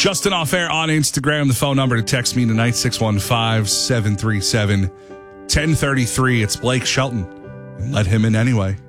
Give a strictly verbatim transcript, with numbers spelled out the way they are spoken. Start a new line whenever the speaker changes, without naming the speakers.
Justin Off Air on Instagram. The phone number to text me tonight, six one five, seven three seven, one zero three three. It's Blake Shelton. And let him in anyway.